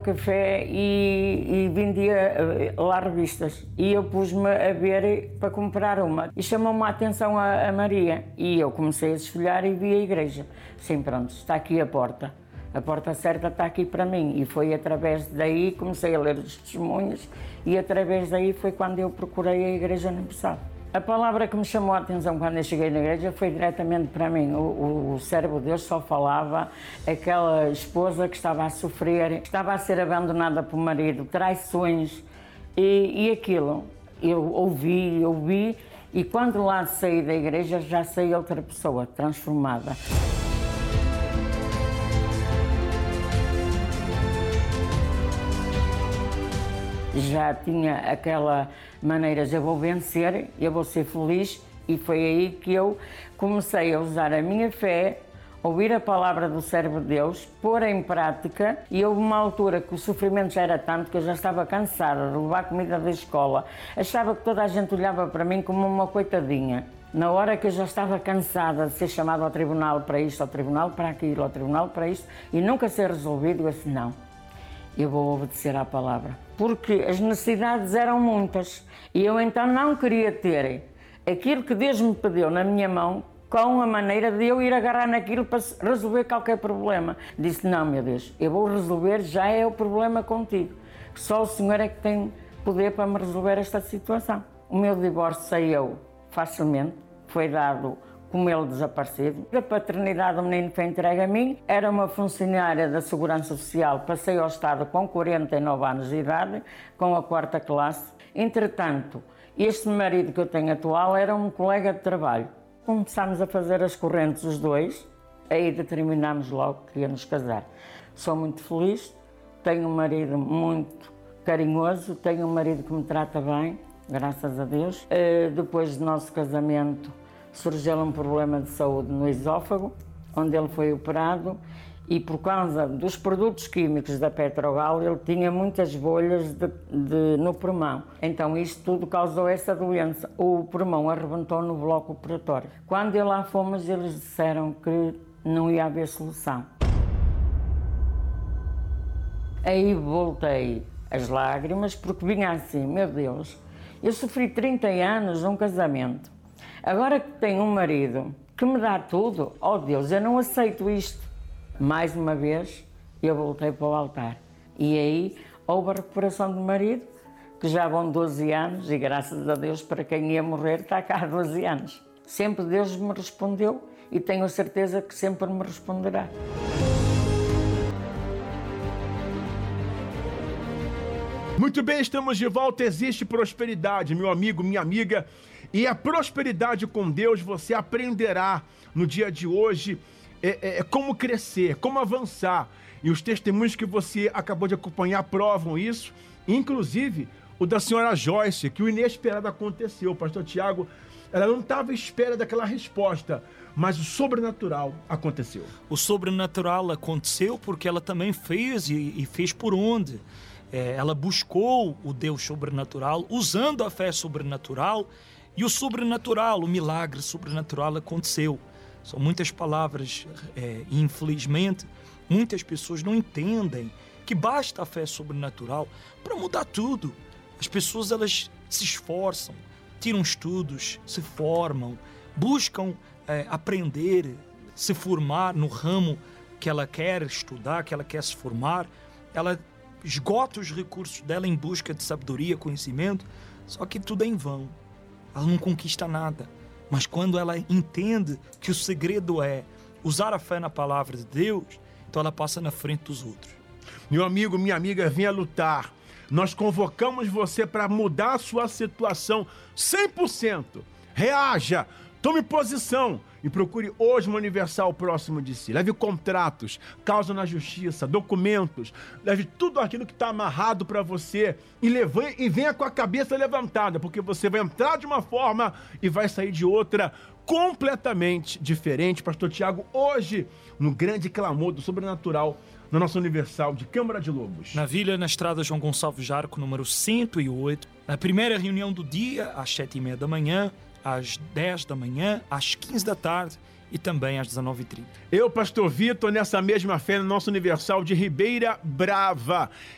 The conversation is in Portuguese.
café e vendia lá revistas. E eu pus-me a ver para comprar uma. E chamou-me a atenção a Maria. E eu comecei a desfolhar e vi a igreja. Sim, pronto, está aqui a porta. A porta certa está aqui para mim. E foi através daí, comecei a ler os testemunhos, e através daí foi quando eu procurei a Igreja Universal. A palavra que me chamou a atenção quando eu cheguei na igreja foi diretamente para mim. O servo de Deus só falava aquela esposa que estava a sofrer, que estava a ser abandonada pelo marido, traições e aquilo. Eu ouvi, e quando lá saí da igreja já saí outra pessoa, transformada. Já tinha aquela maneira de eu vou vencer, eu vou ser feliz, e foi aí que eu comecei a usar a minha fé, ouvir a palavra do servo de Deus, pôr em prática, e houve uma altura que o sofrimento já era tanto que eu já estava cansada de levar comida da escola, achava que toda a gente olhava para mim como uma coitadinha. Na hora que eu já estava cansada de ser chamada ao tribunal para isto, ao tribunal para aquilo, ao tribunal para isto, e nunca ser resolvido, eu disse, não, eu vou obedecer à palavra. Porque as necessidades eram muitas, e eu então não queria ter aquilo que Deus me pediu na minha mão, com a maneira de eu ir agarrar naquilo para resolver qualquer problema. Disse, não, meu Deus, eu vou resolver, já é o problema contigo. Só o Senhor é que tem poder para me resolver esta situação. O meu divórcio saiu facilmente, foi dado como ele desaparecido. A paternidade do menino foi entregue a mim, era uma funcionária da Segurança Social, passei ao Estado com 49 anos de idade, com a 4ª classe. Entretanto, este marido que eu tenho atual era um colega de trabalho. Começámos a fazer as correntes os dois, aí determinámos logo que íamos casar. Sou muito feliz, tenho um marido muito carinhoso, tenho um marido que me trata bem, graças a Deus. Depois do nosso casamento, surgiu um problema de saúde no esófago, onde ele foi operado, e por causa dos produtos químicos da Petrogal, ele tinha muitas bolhas no pulmão. Então isto tudo causou essa doença. O pulmão arrebentou no bloco operatório. Quando lá fomos, eles disseram que não ia haver solução. Aí voltei as lágrimas, porque vinha assim, meu Deus, eu sofri 30 anos num casamento. Agora que tenho um marido que me dá tudo, oh Deus, eu não aceito isto. Mais uma vez, eu voltei para o altar. E aí houve a recuperação do marido, que já vão 12 anos, e graças a Deus, para quem ia morrer, está cá há 12 anos. Sempre Deus me respondeu, e tenho a certeza que sempre me responderá. Muito bem, estamos de volta. Existe prosperidade, meu amigo, minha amiga. E a prosperidade com Deus você aprenderá no dia de hoje como crescer, como avançar. E os testemunhos que você acabou de acompanhar provam isso. Inclusive o da senhora Joyce, que o inesperado aconteceu. Pastor Tiago, ela não estava à espera daquela resposta, mas o sobrenatural aconteceu. O sobrenatural aconteceu porque ela também fez e fez por onde? Ela buscou o Deus sobrenatural, usando a fé sobrenatural, e o sobrenatural, o milagre sobrenatural aconteceu. São muitas palavras, e infelizmente, muitas pessoas não entendem que basta a fé sobrenatural para mudar tudo. As pessoas, elas se esforçam, tiram estudos, se formam, buscam aprender, se formar no ramo que ela quer estudar, que ela quer se formar. Ela esgota os recursos dela em busca de sabedoria, conhecimento, só que tudo é em vão. Ela não conquista nada. Mas quando ela entende que o segredo é usar a fé na palavra de Deus, então ela passa na frente dos outros. Meu amigo, minha amiga, venha lutar. Nós convocamos você para mudar a sua situação 100%. Reaja, tome posição e procure hoje uma Universal próximo de si. Leve contratos, causa na justiça, documentos, leve tudo aquilo que está amarrado para você e venha com a cabeça levantada, porque você vai entrar de uma forma e vai sair de outra completamente diferente. Pastor Tiago, hoje, no grande clamor do sobrenatural, na nossa Universal de Câmara de Lobos. Na Vila, na estrada João Gonçalves Jarco, número 108, na primeira reunião do dia, às 7h30 da manhã, às 10 da manhã, às 15 da tarde e também às 19h30. Eu, Pastor Vitor, nessa mesma fé, na nossa Universal de Ribeira Brava.